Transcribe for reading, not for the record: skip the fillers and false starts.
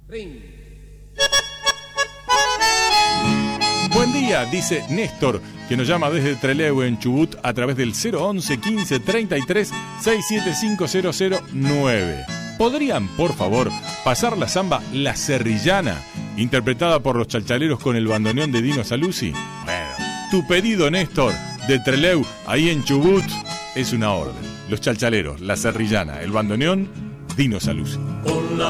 Buen día, dice Néstor, que nos llama desde Trelew en Chubut a través del 011 15 33 675009. ¿Podrían, por favor, pasar la samba La Serrillana, interpretada por los chalchaleros con el bandoneón de Dino Saluzzi? Bueno, tu pedido, Néstor, de Trelew, ahí en Chubut, es una orden. Los chalchaleros, La Serrillana, el bandoneón, Dino Saluzzi.